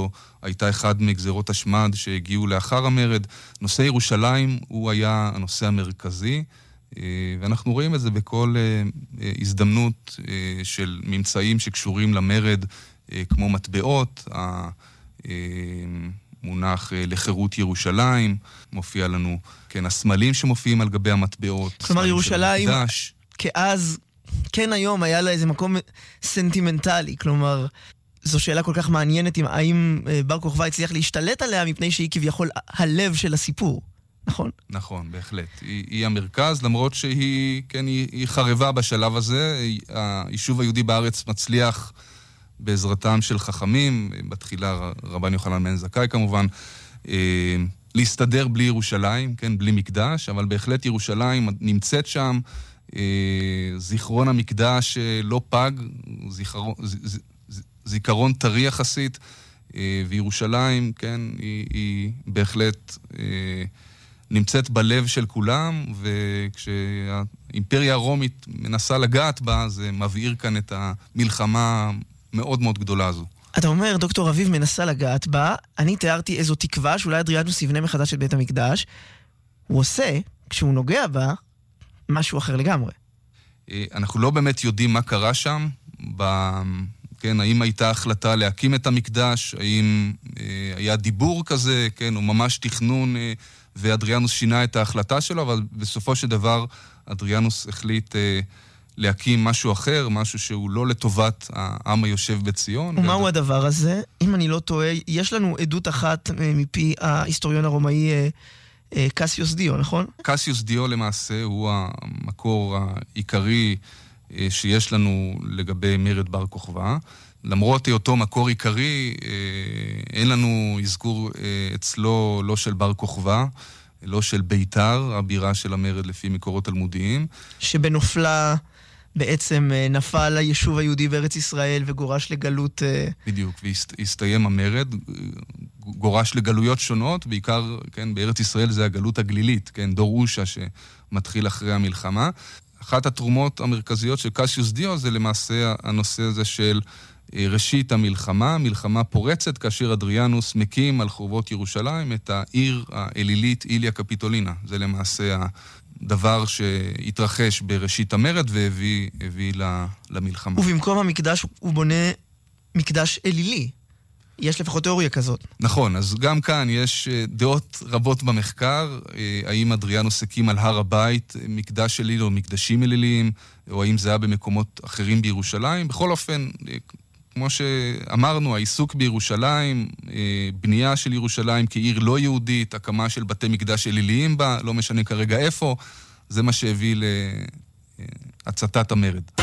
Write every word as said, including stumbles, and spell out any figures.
זו הייתה אחד מגזרות השמד שהגיעו לאחר המרד. נושא ירושלים הוא היה הנושא המרכזי, ואנחנו רואים את זה בכל הזדמנות של ממצאים שקשורים למרד, כמו מטבעות, המונח לחירות ירושלים, מופיע לנו, כן, הסמלים שמופיעים על גבי המטבעות. כלומר, ירושלים, כאז, כן היום, היה לה איזה מקום סנטימנטלי, כלומר, זו שאלה כל כך מעניינת, האם בר כוכבא הצליח להשתלט עליה, מפני שהיא כביכול הלב של הסיפור. נכון? נכון, בהחלט. היא, היא המרכז, למרות שהיא, כן, היא, היא חרבה בשלב הזה. היישוב היהודי בארץ מצליח בעזרתם של חכמים, בתחילה רבן יוחנן בן זכאי כמובן, אה, להסתדר בלי ירושלים, כן, בלי מקדש, אבל בהחלט ירושלים נמצאת שם, אה, זיכרון המקדש לא פג, זיכרון, ז, ז, זיכרון טרי יחסית, אה, וירושלים, כן, היא, היא בהחלט אה, נמצאת בלב של כולם, וכשהאימפריה הרומית מנסה לגעת בה, זה מבעיר כאן את המלחמה מאוד מאוד גדולה הזו. אתה אומר, דוקטור אביב מנסה לגעת בה, אני תיארתי איזו תקווה שאולי אדריאנוס יבנה מחדש את בית המקדש, הוא עושה, כשהוא נוגע בה, משהו אחר לגמרי. אנחנו לא באמת יודעים מה קרה שם, ב... כן, האם הייתה החלטה להקים את המקדש, האם אה, היה דיבור כזה, כן, או ממש תכנון, אה, ואדריאנוס שינה את ההחלטה שלו, אבל בסופו של דבר אדריאנוס החליט אה, להקים משהו אחר, משהו שהוא לא לטובת העם היושב בציון. ומהו והד... הדבר הזה? אם אני לא טועה, יש לנו עדות אחת מפי ההיסטוריון הרומאי אה, אה, קסיוס דיו, נכון? קסיוס דיו למעשה הוא המקור העיקרי אה, שיש לנו לגבי מרד בר כוכבא. למרות היותו מקור עיקרי, אין לנו אזכור אצלו לא של בר כוכבא, לא של ביתר, הבירה של המרד לפי מקורות תלמודיים. שבנופלה בעצם נפל היישוב היהודי בארץ ישראל וגורש לגלות... בדיוק, והסתיים המרד, גורש לגלויות שונות, בעיקר, כן, בארץ ישראל זה הגלות הגלילית, כן, דור אושה שמתחיל אחרי המלחמה. אחת התרומות המרכזיות של קסיוס דיו זה למעשה הנושא הזה של ראשית המלחמה, מלחמה פורצת, כאשר אדריאנוס מקים על חורבות ירושלים את העיר האלילית איליה קפיטולינה. זה למעשה הדבר שהתרחש בראשית המרד והביא הביא למלחמה. ובמקום המקדש הוא בונה מקדש אלילי. יש לפחות תיאוריה כזאת. נכון, אז גם כאן יש דעות רבות במחקר, האם אדריאנוס הקים על הר הבית מקדש אלילי או מקדשים אליליים, או האם זה היה במקומות אחרים בירושלים. בכל אופן, כמו שאמרנו, העיסוק בירושלים, בנייה של ירושלים כעיר לא יהודית, הקמה של בתי מקדש אליליים בה, לא משנה כרגע איפה, זה מה שהביא להצתת המרד.